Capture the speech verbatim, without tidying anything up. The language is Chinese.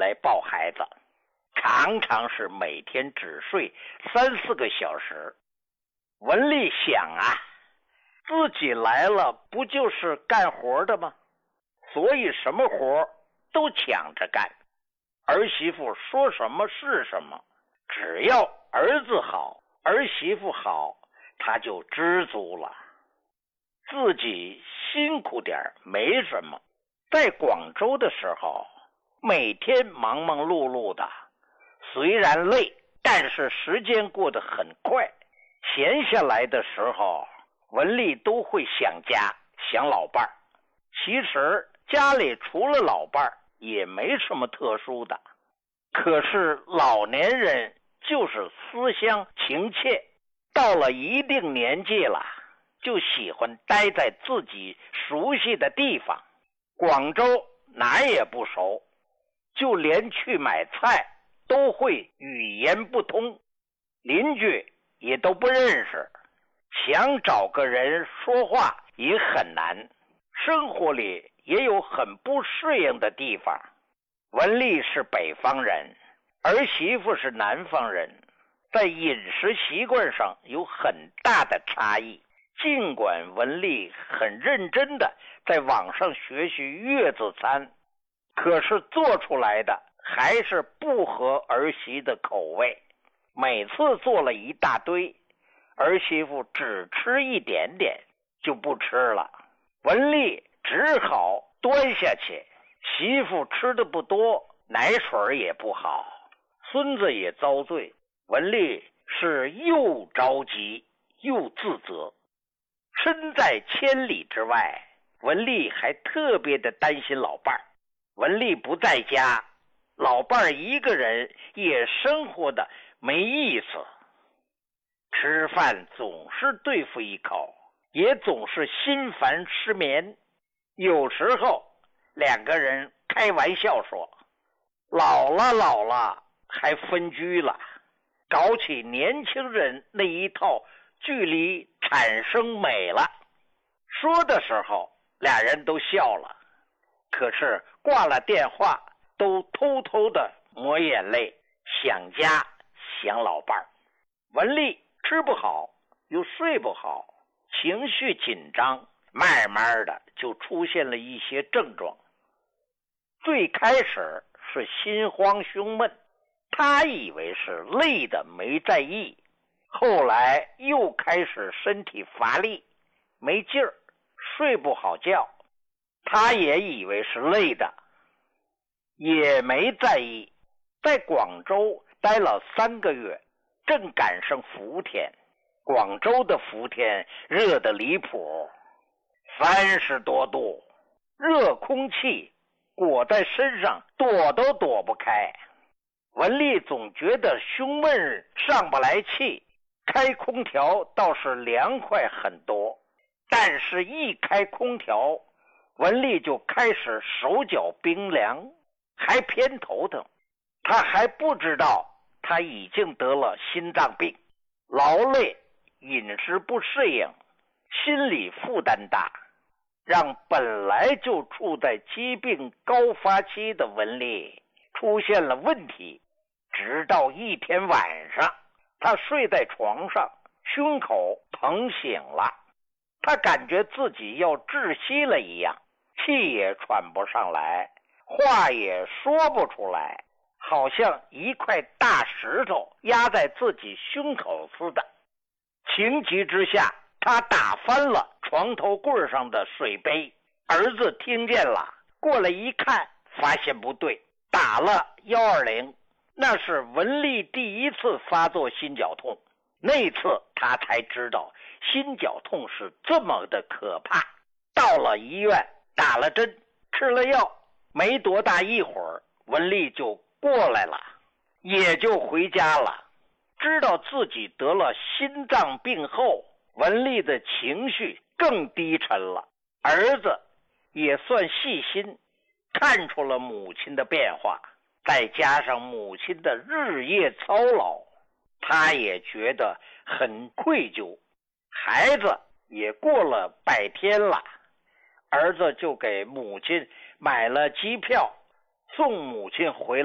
来抱孩子，常常是每天只睡三四个小时。文丽想啊，自己来了不就是干活的吗？所以什么活都抢着干。儿媳妇说什么是什么，只要儿子好，儿媳妇好，他就知足了。自己辛苦点没什么。在广州的时候，每天忙忙碌碌的，虽然累，但是时间过得很快。闲下来的时候，文丽都会想家，想老伴儿。其实家里除了老伴儿也没什么特殊的，可是老年人就是思乡情切，到了一定年纪了，就喜欢待在自己熟悉的地方。广州哪也不熟，就连去买菜都会语言不通，邻居也都不认识，想找个人说话也很难，生活里也有很不适应的地方。文丽是北方人，儿媳妇是南方人，在饮食习惯上有很大的差异。尽管文丽很认真的在网上学习粤子餐，可是做出来的还是不合儿媳的口味。每次做了一大堆，儿媳妇只吃一点点就不吃了，文丽只好端下去。媳妇吃的不多，奶水也不好，孙子也遭罪，文丽是又着急又自责。身在千里之外，文丽还特别的担心老伴儿。文丽不在家，老伴儿一个人也生活的没意思，吃饭总是对付一口，也总是心烦失眠。有时候两个人开玩笑说，老了老了还分居了，搞起年轻人那一套距离产生美了。说的时候俩人都笑了，可是挂了电话都偷偷的抹眼泪，想家想老伴儿。文丽吃不好又睡不好，情绪紧张，慢慢的就出现了一些症状。最开始是心慌胸闷，他以为是累的没在意，后来又开始身体乏力没劲儿，睡不好觉，他也以为是累的，也没在意。在广州待了三个月，正赶上伏天。广州的伏天热得离谱，三十多度，热空气裹在身上躲都躲不开。文丽总觉得胸闷上不来气，开空调倒是凉快很多，但是一开空调，文丽就开始手脚冰凉，还偏头疼。她还不知道她已经得了心脏病，劳累，饮食不适应，心理负担大，让本来就处在疾病高发期的文丽出现了问题。直到一天晚上，她睡在床上，胸口疼醒了，她感觉自己要窒息了一样，气也喘不上来，话也说不出来，好像一块大石头压在自己胸口似的。情急之下，他打翻了床头柜上的水杯，儿子听见了，过来一看，发现不对，打了一二零。那是文丽第一次发作心绞痛，那次他才知道心绞痛是这么的可怕。到了医院，打了针，吃了药，没多大一会儿，文丽就过来了，也就回家了。知道自己得了心脏病后，文丽的情绪更低沉了。儿子也算细心，看出了母亲的变化，再加上母亲的日夜操劳，他也觉得很愧疚。孩子也过了百天了，儿子就给母亲买了机票，送母亲回